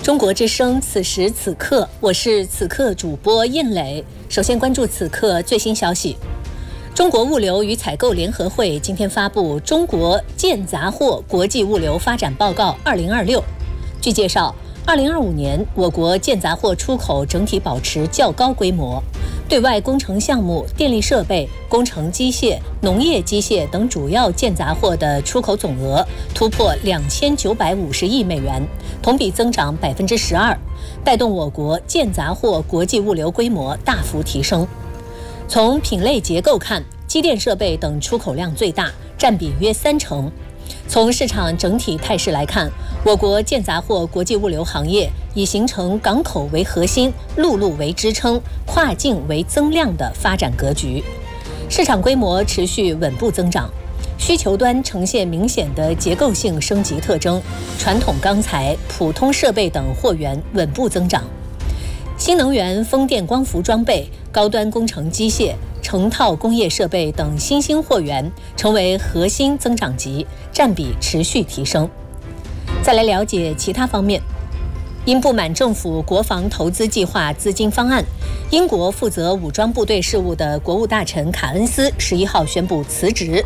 中国之声，此时此刻，我是此刻主播印磊。首先关注此刻最新消息。中国物流与采购联合会今天发布《中国建杂货国际物流发展报告2026》。据介绍，2025年我国建杂货出口整体保持较高规模，对外工程项目、电力设备、工程机械、农业机械等主要建杂货的出口总额突破2950亿美元，同比增长12%，带动我国建杂货国际物流规模大幅提升。从品类结构看，机电设备等出口量最大，占比约30%。从市场整体态势来看，我国建杂货国际物流行业已形成港口为核心、陆路为支撑、跨境为增量的发展格局，市场规模持续稳步增长，需求端呈现明显的结构性升级特征，传统钢材、普通设备等货源稳步增长，新能源、风电、光伏装备、高端工程机械、成套工业设备等新兴货源成为核心增长极，占比持续提升。再来了解其他方面。因不满政府国防投资计划资金方案，英国负责武装部队事务的国务大臣卡恩斯11号宣布辞职。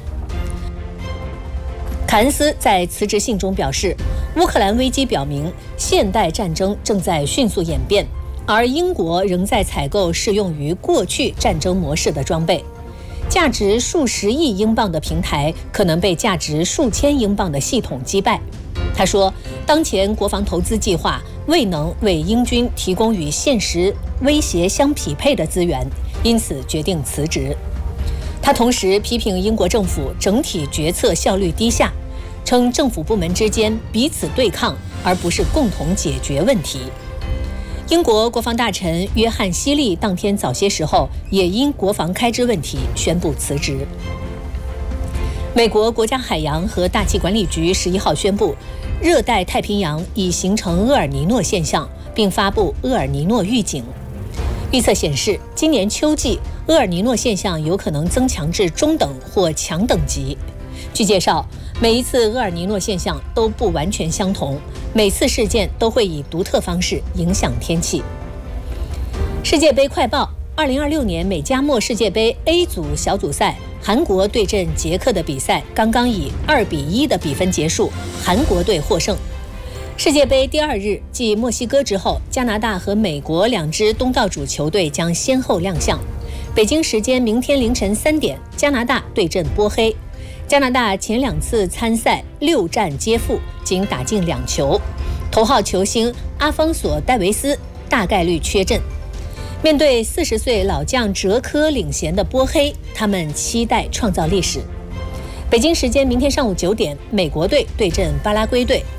卡恩斯在辞职信中表示，乌克兰危机表明现代战争正在迅速演变，而英国仍在采购适用于过去战争模式的装备，价值数十亿英镑的平台可能被价值数千英镑的系统击败。他说，当前国防投资计划未能为英军提供与现实威胁相匹配的资源，因此决定辞职。他同时批评英国政府整体决策效率低下，称政府部门之间彼此对抗，而不是共同解决问题。英国国防大臣约翰·希利当天早些时候也因国防开支问题宣布辞职。美国国家海洋和大气管理局11号宣布，热带太平洋已形成厄尔尼诺现象，并发布厄尔尼诺预警。预测显示，今年秋季厄尔尼诺现象有可能增强至中等或强等级。据介绍，每一次厄尔尼诺现象都不完全相同，每次事件都会以独特方式影响天气。世界杯快报：2026年美加墨世界杯 A 组小组赛，韩国对阵捷克的比赛刚刚以2-1的比分结束，韩国队获胜。世界杯第2日，继墨西哥之后，加拿大和美国2支东道主球队将先后亮相。北京时间明天凌晨3点，加拿大对阵波黑。加拿大前2次参赛6战皆负，仅打进2球。头号球星阿方索·戴维斯大概率缺阵。面对40岁老将哲科领衔的波黑，他们期待创造历史。北京时间明天上午9点，美国队对阵巴拉圭队。